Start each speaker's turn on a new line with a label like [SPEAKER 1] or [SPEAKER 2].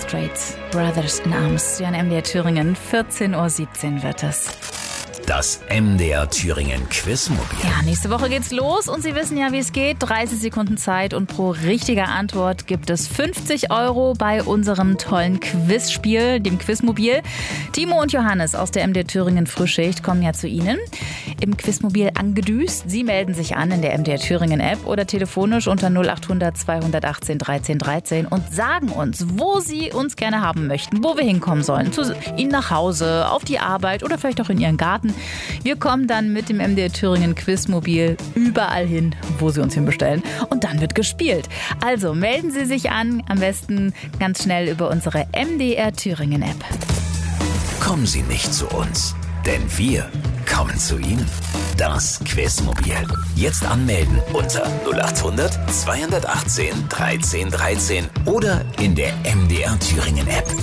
[SPEAKER 1] Straits, Brothers in Arms. Hier an MDR Thüringen, 14:17 Uhr wird es.
[SPEAKER 2] Das MDR Thüringen Quizmobil.
[SPEAKER 1] Ja, nächste Woche geht's los und Sie wissen ja, wie es geht. 30 Sekunden Zeit und pro richtiger Antwort gibt es 50 € bei unserem tollen Quizspiel, dem Quizmobil. Timo und Johannes aus der MDR Thüringen Frühschicht kommen ja zu Ihnen im Quizmobil angedüst. Sie melden sich an in der MDR Thüringen App oder telefonisch unter 0800 218 13 13 und sagen uns, wo Sie uns gerne haben möchten, wo wir hinkommen sollen. Zu Ihnen nach Hause, auf die Arbeit oder vielleicht auch in Ihren Garten. Wir kommen dann mit dem MDR Thüringen Quizmobil überall hin, wo Sie uns hinbestellen. Und dann wird gespielt. Also melden Sie sich an, am besten ganz schnell über unsere MDR Thüringen App.
[SPEAKER 2] Kommen Sie nicht zu uns, denn wir kommen zu Ihnen. Das Quizmobil. Jetzt anmelden unter 0800 218 13 13 oder in der MDR Thüringen App.